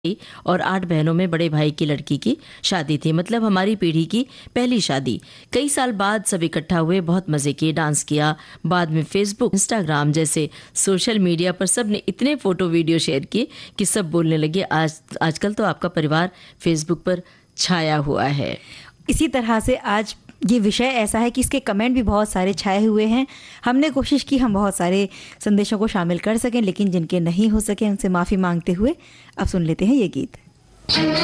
और 8 बहनों में बड़े भाई की लड़की की शादी थी। मतलब हमारी पीढ़ी की पहली शादी। कई साल बाद सब इकट्ठा हुए, बहुत मजे किए, डांस किया। बाद में फेसबुक, इंस्टाग्राम जैसे सोशल मीडिया पर सब ने इतने फोटो वीडियो शेयर किए कि सब बोलने लगे आजकल तो आपका परिवार फेसबुक पर छाया हुआ है। इसी तरह से आज ये विषय ऐसा है कि इसके कमेंट भी बहुत सारे छाए हुए हैं। हमने कोशिश की हम बहुत सारे संदेशों को शामिल कर सकें, लेकिन जिनके नहीं हो सके उनसे माफ़ी मांगते हुए अब सुन लेते हैं ये गीत।